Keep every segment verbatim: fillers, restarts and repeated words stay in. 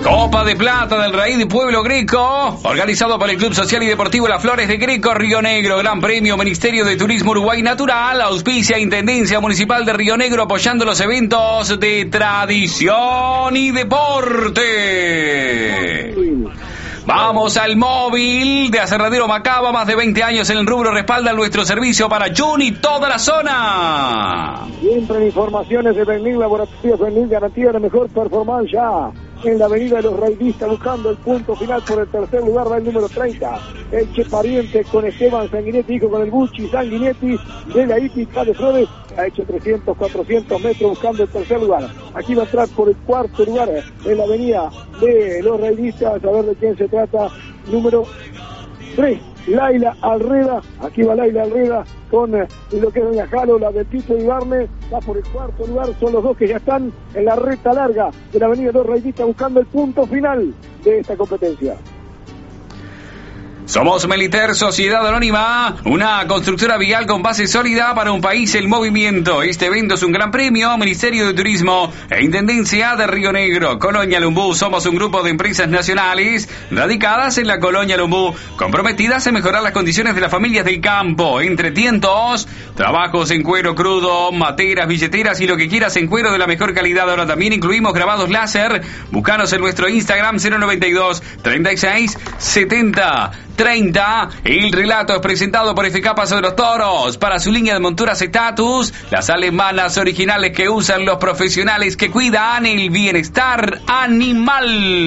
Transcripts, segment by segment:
Copa de Plata del Raíz de Pueblo Greco, organizado por el Club Social y Deportivo Las Flores de Greco, Río Negro. Gran Premio Ministerio de Turismo Uruguay Natural, auspicia Intendencia Municipal de Río Negro, apoyando los eventos de tradición y deporte. Vamos al móvil de Aserradero Macaba, más de veinte años en el rubro, respaldan nuestro servicio para Jun y toda la zona. Siempre en informaciones de Benil, Laboratorios Benil, garantía de mejor performance ya. En la avenida de los Raidistas, buscando el punto final por el tercer lugar, va el número treinta. El Che Pariente con Esteban Sanguinetti, hijo con el Bucci Sanguinetti de la hípica de Flores. Ha hecho trescientos, cuatrocientos metros buscando el tercer lugar. Aquí va a entrar por el cuarto lugar en la avenida de los Raidistas. A ver de quién se trata. Número tres. Laila Alreda, aquí va Laila Alreda con eh, lo que es Doña Jalo, la de Tito Ibarne, va por el cuarto lugar, son los dos que ya están en la recta larga de la avenida de los Raidistas buscando el punto final de esta competencia. Somos Meliter, Sociedad Anónima, una constructora vial con base sólida para un país en movimiento. Este evento es un gran premio, Ministerio de Turismo e Intendencia de Río Negro, Colonia Lumbú. Somos un grupo de empresas nacionales radicadas en la Colonia Lumbú, comprometidas en mejorar las condiciones de las familias del campo. Entre tientos, trabajos en cuero crudo, materas, billeteras y lo que quieras en cuero de la mejor calidad. Ahora también incluimos grabados láser. Búscanos en nuestro Instagram cero noventa y dos, treinta y seis, setenta, treinta. El relato es presentado por F K Paso de los Toros para su línea de monturas Status, las alemanas originales que usan los profesionales que cuidan el bienestar animal.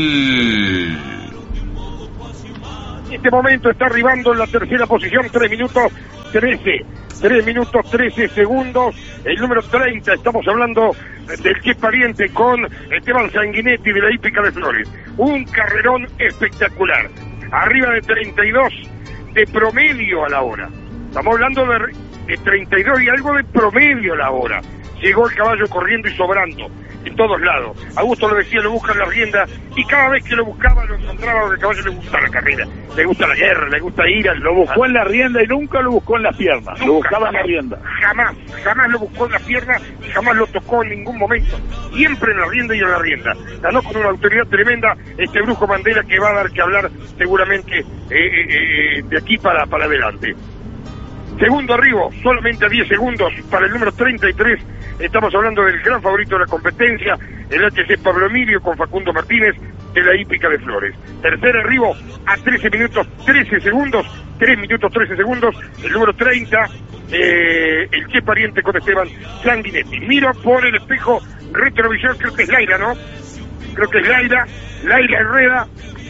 En este momento está arribando en la tercera posición, tres minutos trece. tres minutos trece segundos, el número treinta, estamos hablando del que es pariente con Esteban Sanguinetti de la hípica de Flores. Un carrerón espectacular. Arriba de treinta y dos de promedio a la hora. Estamos hablando de, de treinta y dos y algo de promedio a la hora. Llegó el caballo corriendo y sobrando en todos lados. Augusto lo decía, lo busca en la rienda y cada vez que lo buscaba lo encontraba porque el caballo le gusta la carrera, le gusta la guerra, le gusta ir al... Lo buscó en la rienda y nunca lo buscó en las piernas. Nunca, lo buscaba jamás, en la rienda. Jamás, jamás lo buscó en la pierna y jamás lo tocó en ningún momento. Siempre en la rienda y en la rienda. Ganó con una autoridad tremenda este Brujo Mandela que va a dar que hablar seguramente eh, eh, eh, de aquí para, para adelante. Segundo arribo, solamente a diez segundos para el número treinta y tres. Estamos hablando del gran favorito de la competencia, el H C Pablo Emilio con Facundo Martínez de la hípica de Flores. Tercer arribo a trece minutos trece segundos, tres minutos trece segundos, el número treinta, eh, el Che Pariente con Esteban Sanguinetti. Miro por el espejo retrovisor, creo que es Laila, ¿no? Creo que es Laila, Laila Herrera.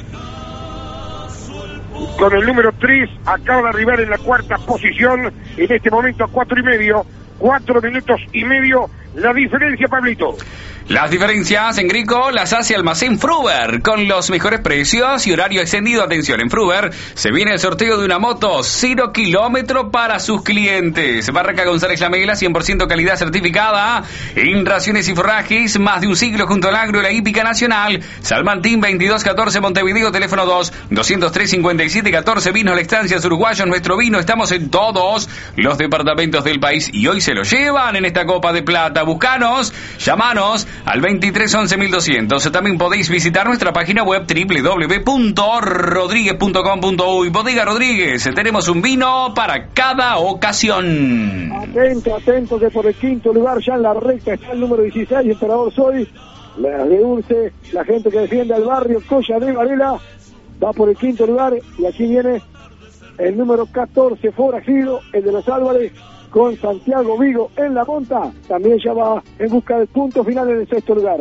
Con el número tres, acaba de arribar en la cuarta posición, en este momento a cuatro y medio, cuatro minutos y medio, la diferencia, Pablito. Las diferencias en Grico las hace Almacén Fruber, con los mejores precios y horario extendido. Atención, en Fruber se viene el sorteo de una moto cero kilómetro para sus clientes. Barraca González Lamela, cien por ciento calidad certificada en raciones y forrajes, más de un siglo junto al agro y la hípica nacional. Salmantín veintidós catorce Montevideo, teléfono dos, doscientos tres, cincuenta y siete catorce. Vinos La Estancia Uruguayos, nuestro vino. Estamos en todos los departamentos del país y hoy se lo llevan en esta Copa de Plata. Buscanos, llamanos al veintitrés once mil doscientos. También podéis visitar nuestra página web doble u doble u doble u punto rodríguez punto com punto uy. Bodega Rodríguez, tenemos un vino para cada ocasión. Atento, atento, que por el quinto lugar ya en la recta está el número dieciséis, Emperador Soy, la de Dulce, la gente que defiende al barrio, Colla de Varela, va por el quinto lugar y aquí viene el número catorce, Forajido, el de los Álvarez, con Santiago Vigo en la monta, también ya va en busca del punto final en el sexto lugar.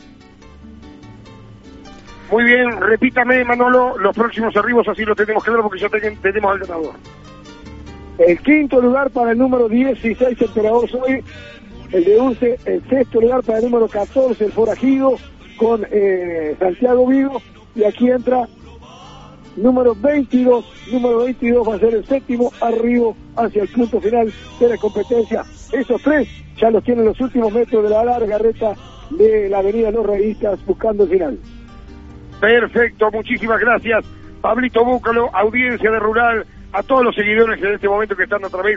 Muy bien, repítame, Manolo, los próximos arribos, así lo tenemos claro porque ya ten, tenemos al ganador. El quinto lugar para el número dieciséis, Emperador Soy, el de Dulce, el sexto lugar para el número catorce, el Forajido, con eh, Santiago Vigo, y aquí entra número veintidós, número veintidós va a ser el séptimo arribo hacia el punto final de la competencia. Esos tres ya los tienen los últimos metros de la larga recta de la avenida Los Realistas buscando el final. Perfecto, muchísimas gracias, Pablito Búcalo, audiencia de Rural, a todos los seguidores en este momento que están a través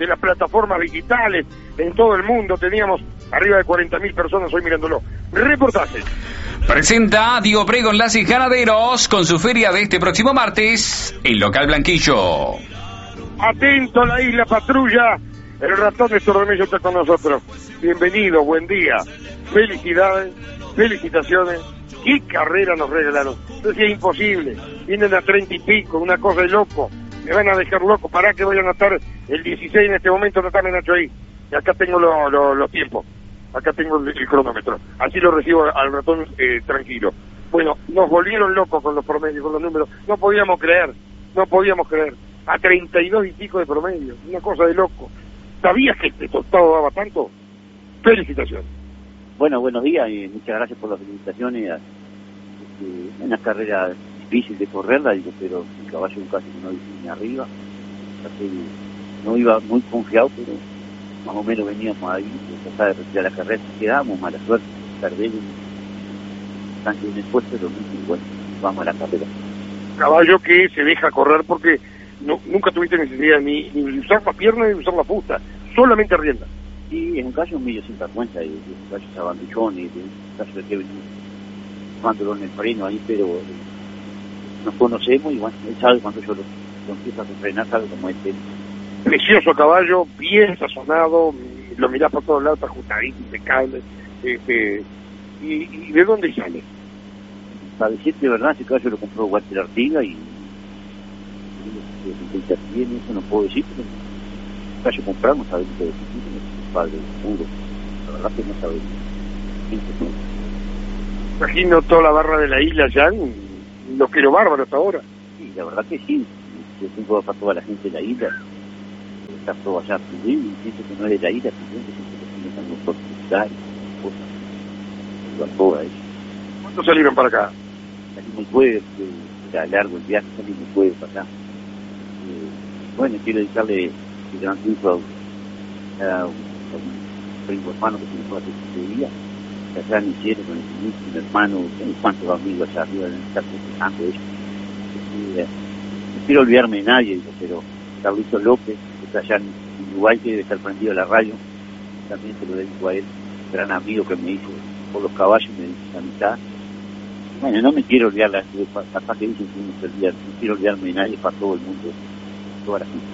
de las plataformas digitales, en todo el mundo. Teníamos arriba de cuarenta mil personas hoy mirándolo. Reportaje. Presenta Diego Pregón Las y Ganaderos con su feria de este próximo martes, el local Blanquillo. Atento a la isla patrulla. El ratón de Torremello está con nosotros. Bienvenido, buen día. Felicidades, felicitaciones. ¿Qué carrera nos regalaron? Decía imposible. Vienen a treinta y pico, una cosa de loco. Me van a dejar loco. Para que vayan a estar el dieciséis en este momento, no está Nacho ahí. Y acá tengo los lo, lo tiempos. Acá tengo el, el cronómetro. Así lo recibo al ratón eh, tranquilo. Bueno, nos volvieron locos con los promedios, con los números. No podíamos creer, no podíamos creer. A treinta y dos y pico de promedio. Una cosa de loco. ¿Sabías que este tostado daba tanto? Felicitaciones. Bueno, buenos días y muchas gracias por las felicitaciones. Este, una carrera difícil de correrla, digo, pero el caballo casi no ni arriba. Así, no iba muy confiado, pero más o menos veníamos ahí, tratar de retirar la carrera. Quedamos, mala suerte, perder un tanque en el puesto, lo mismo, y bueno, vamos a la carrera. Caballo que se deja correr porque no, nunca tuviste necesidad ni, ni de usar la pierna ni de usar la fusta, solamente rienda. Sí, es un caso medio sin vergüenza, es un caso sabanduchón, es un caso de que venimos tomándolo en el freno ahí, pero eh, nos conocemos y bueno, él sabe cuando yo lo, lo empiezo a frenar, sabe cómo es él. Precioso caballo, bien sazonado, lo mirás por todos lados, está ajustadito, impecable. Este, y, ¿Y de dónde sale? Para decirte verdad, ese caballo lo compró Walter Artiga y bien, eso no puedo decir, pero el caballo compramos, sabemos que es padre puro, la verdad que no sabemos. Imagino toda la barra de la isla ya, lo quiero bárbaro hasta ahora. Sí, la verdad que sí, yo tengo para toda la gente de la isla, está todo allá, y pienso que no es de la isla, simplemente que están los hospitales, cosas, toda eso. ¿Cuántos salieron para acá? Salimos el jueves, era largo el viaje, salimos el jueves para acá. Eh, bueno, quiero dedicarle el gran triunfo a un primo hermano que se me fue hace quince días, que allá en Michelle, con el mi hermano, con cuantos amigos allá arriba, deben estar festejando ellos. Eh, no quiero olvidarme de nadie, digo, pero Carlito López, que está allá en Uruguay, que debe estar prendido a la radio, también se lo dedico a él, gran amigo que me hizo por los caballos, me dice amistad. Bueno, no me quiero olvidar, la, capaz que dicen que uno se olvida, no quiero olvidarme de nadie para todo el mundo, toda la gente.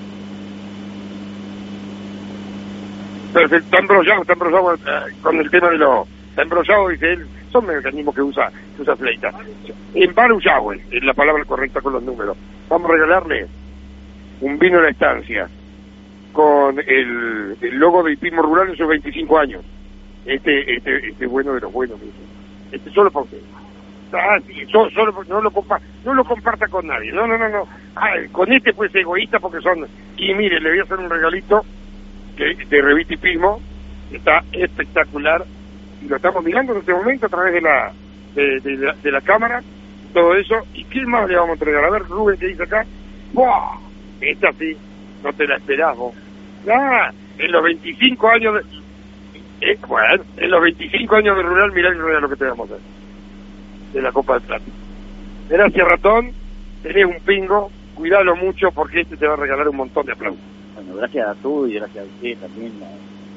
Perfecto, está embrollado, está embrollado eh, con el tema de lo... Está embrollado, dice él, son mecanismos que usa que usa Fleita. Embarullado es la palabra correcta con los números. Vamos a regalarle un vino de la estancia con el, el logo de Hipismo Rural en sus veinticinco años. Este este este bueno de los buenos, dice. Este solo para usted. Ah, sí, solo, solo, no, lo compa no lo comparta con nadie. No, no, no, no. Ah, con este pues egoísta porque son... Y mire, le voy a hacer un regalito que de Revista Hipismo, está espectacular y lo estamos mirando en este momento a través de la de, de, de, la, de la cámara, todo eso. ¿Y qué más le vamos a entregar? A ver, Rubén, ¿qué dice acá? ¡Buah! Esta sí, no te la esperás vos. Ah, en los veinticinco años de... Eh, bueno, en los veinticinco años de Rural, mirá el regalo que te vamos a hacer de la Copa del Plata. Gracias, ratón, tenés un pingo, cuidalo mucho porque este te va a regalar un montón de aplausos. Bueno, gracias a todos y gracias a usted también, a,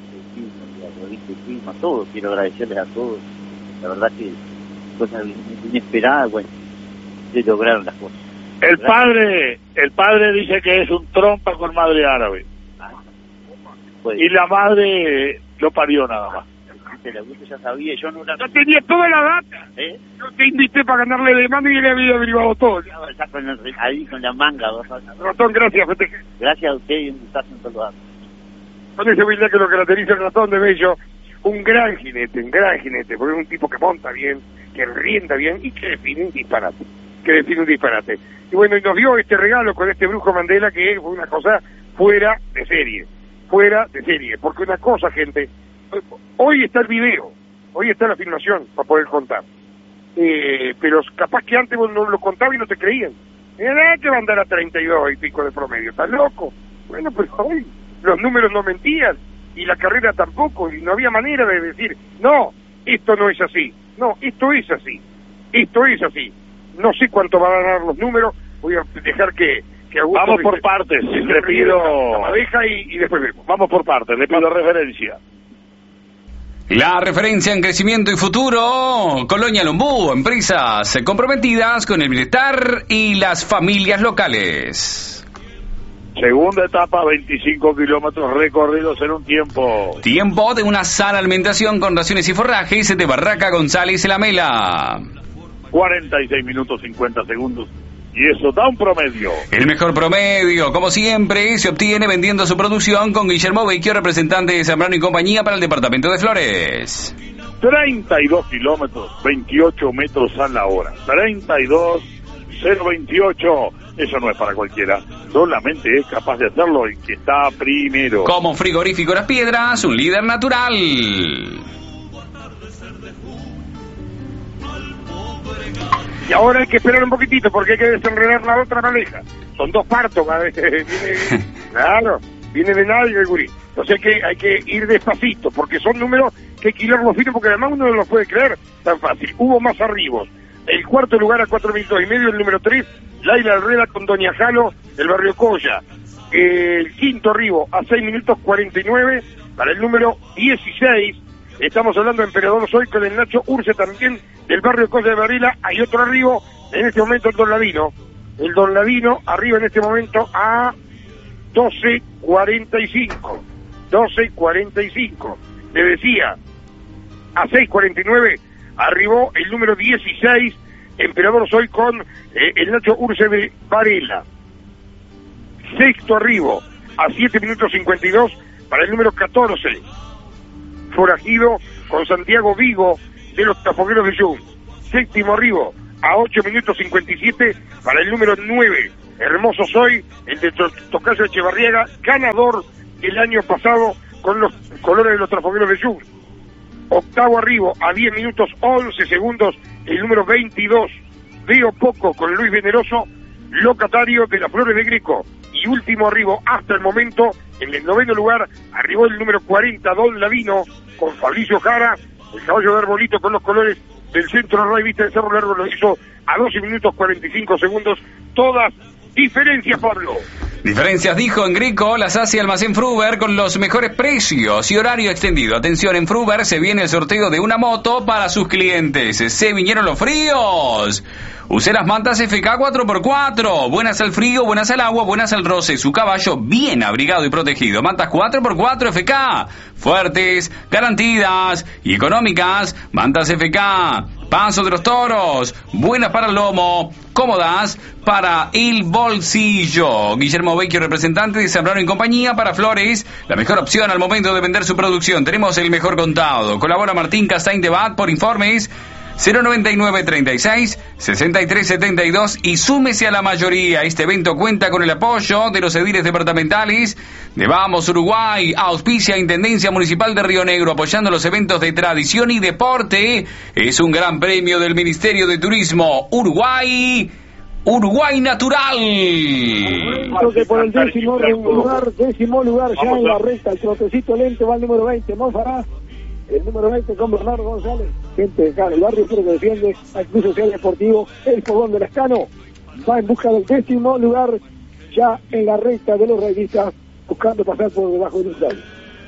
a, a, a, a todos. Quiero agradecerles a todos. La verdad que cosas inesperadas, bueno, se lograron las cosas. El gracias. padre el padre dice que es un trompa con madre árabe. Ah, pues, y la madre lo parió nada más. La ya sabía, yo no la... Yo tenía toda la data. ¿Eh? Yo te invité para ganarle de mano y le había averiguado todo. Con el, ahí con la manga. Ratón, gracias. Fete. Gracias a usted y un gustazo en saludar. Con esa humildad que lo caracteriza el ratón de Bello, un gran jinete, un gran jinete, porque es un tipo que monta bien, que rienda bien y que define un disparate. Que define un disparate. Y bueno, y nos dio este regalo con este Brujo Mandela que fue una cosa fuera de serie. Fuera de serie. Porque una cosa, gente... Hoy está el video, hoy está la filmación para poder contar. Eh, pero capaz que antes vos no lo contabas y no te creían. Era que va a andar a treinta y dos y pico de promedio, ¿estás loco? Bueno, pero hoy los números no mentían y la carrera tampoco, y no había manera de decir, no, esto no es así, no, esto es así, esto es así. No sé cuánto van a dar los números, voy a dejar que, que Augusto Vamos por dice, partes, que le pido... la madeja y, y después vemos. Vamos por partes, le pido referencia. La referencia en crecimiento y futuro, Colonia Lombú, empresas comprometidas con el bienestar y las familias locales. Segunda etapa, veinticinco kilómetros recorridos en un tiempo. Tiempo de una sana alimentación con raciones y forrajes de Barraca González Lamela. cuarenta y seis minutos cincuenta segundos. Y eso da un promedio. El mejor promedio, como siempre, se obtiene vendiendo su producción con Guillermo Vecchio, representante de Zambrano y compañía para el departamento de Flores. treinta y dos kilómetros, veintiocho metros a la hora. treinta y dos, cero veintiocho. Eso no es para cualquiera. Solamente es capaz de hacerlo el que está primero. Como Frigorífico Las Piedras, un líder natural. Y ahora hay que esperar un poquitito porque hay que desenredar la otra madeja. Son dos partos, viene, claro, viene de nadie el gurí. Entonces hay que, hay que ir despacito porque son números que hay que hilarlos fino porque además uno no los puede creer tan fácil. Hubo más arribos. El cuarto lugar a cuatro minutos y medio, el número tres, Laila Herrera con Doña Jalo, del barrio Colla. El quinto arribo a seis minutos cuarenta y nueve, para el número dieciséis, estamos hablando de Emperador Soy con el Nacho Urce también, del barrio Colla de Varela. Hay otro arribo, en este momento el Don Ladino. El Don Ladino arriba en este momento a doce cuarenta y cinco. doce cuarenta y cinco. Le decía, a seis cuarenta y nueve arribó el número dieciséis, Emperador Soy con eh, el Nacho Urce de Varela. Sexto arribo, a siete minutos cincuenta y dos, para el número catorce, Forajido con Santiago Vigo de los Tafogueros de Jun. Séptimo arribo, a ocho minutos cincuenta y siete, para el número nueve, Hermoso Soy, el de Tocayo Echevarriaga, ganador el año pasado con los colores de los Tafogueros de Jun. Octavo arribo, a diez minutos once segundos, el número veintidós, Veo Poco con Luis Veneroso, locatario de las Flores de Greco. Y último arribo hasta el momento, en el noveno lugar, arribó el número cuarenta, Don Ladino, con Fabricio Jara, el caballo de Arbolito con los colores del Centro Ray Vista de Cerro Largo, lo hizo a doce minutos cuarenta y cinco segundos, todas diferencias, Pablo. Diferencias, dijo en Greco, las hace Almacén Fruber con los mejores precios y horario extendido. Atención, en Fruber se viene el sorteo de una moto para sus clientes. Se vinieron los fríos. Use las mantas F K cuatro por cuatro. Buenas al frío, buenas al agua, buenas al roce. Su caballo bien abrigado y protegido. Mantas cuatro por cuatro F K. Fuertes, garantidas y económicas. Mantas F K. Paso de los toros. Buenas para el lomo. Cómodas para el bolsillo. Guillermo Vecchio, representante de Zambrano y compañía para Flores. La mejor opción al momento de vender su producción. Tenemos el mejor contado. Colabora Martín Castaín de Bat por informes cero noventa y nueve treinta y seis sesenta y tres setenta y dos y súmese a la mayoría. Este evento cuenta con el apoyo de los ediles departamentales de Vamos Uruguay, auspicia Intendencia Municipal de Río Negro, apoyando los eventos de tradición y deporte. Es un gran premio del Ministerio de Turismo Uruguay, Uruguay Natural. Que por el décimo lugar, décimo lugar ya en la recta, el trotecito lento va al número veinte, Monfarás. El número veinte con Bernardo González, gente de acá en el barrio, pero que defiende al Club Social Deportivo El Fogón del Escano. Va en busca del décimo lugar ya en la recta de los rayistas, buscando pasar por debajo del estadio.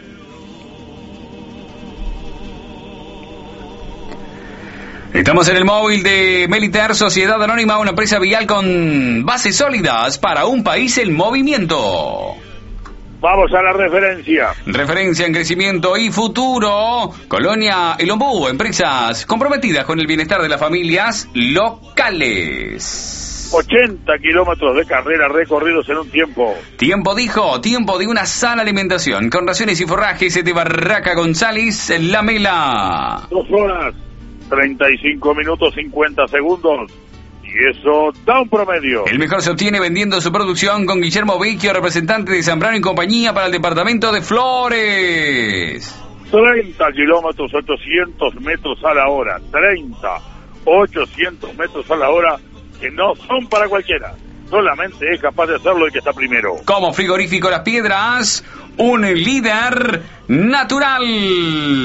Estamos en el móvil de Meliter, Sociedad Anónima, una empresa vial con bases sólidas para un país en movimiento. Vamos a la referencia. Referencia en crecimiento y futuro. Colonia El Ombú, empresas comprometidas con el bienestar de las familias locales. ochenta kilómetros de carrera recorridos en un tiempo. Tiempo, dijo, tiempo de una sana alimentación con raciones y forrajes de Barraca González Lamela. Dos horas, treinta y cinco minutos cincuenta segundos. Y eso da un promedio. El mejor se obtiene vendiendo su producción con Guillermo Vecchio, representante de Zambrano y compañía para el departamento de Flores. treinta kilómetros, ochocientos metros a la hora. treinta, ochocientos metros a la hora, que no son para cualquiera. Solamente es capaz de hacerlo el que está primero. Como Frigorífico Las Piedras, un líder natural.